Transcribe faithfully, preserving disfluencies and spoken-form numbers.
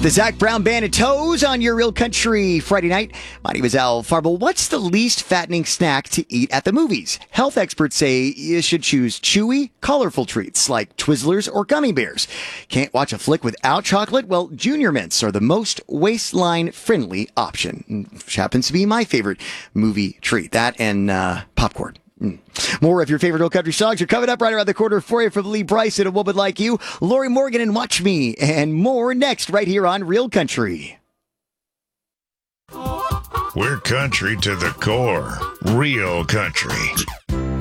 The Zach Brown Band of Toes on your Real Country Friday night. My name is Al Farble. What's the least fattening snack to eat at the movies? Health experts say you should choose chewy, colorful treats like Twizzlers or gummy bears. Can't watch a flick without chocolate? Well, Junior Mints are the most waistline-friendly option, which happens to be my favorite movie treat. That and uh, popcorn. Mm. More of your favorite old country songs are coming up right around the corner for you from Lee Price and A Woman Like You, Lori Morgan and Watch Me, and more next right here on Real Country. We're country to the core. Real country.